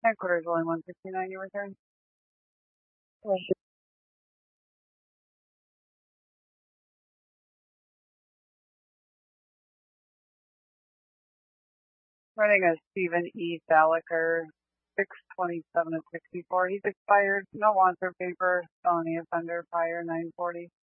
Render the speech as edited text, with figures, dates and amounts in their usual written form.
Headquarters only 169, you return. Running a Stephen E. Thalacker, 627 of 64. He's expired. No wants or paper. Felony offender, fire 940.